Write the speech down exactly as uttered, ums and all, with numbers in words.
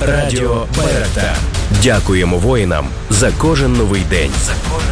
Радіо Байрактар. Дякуємо воїнам за кожен новий день. За кожен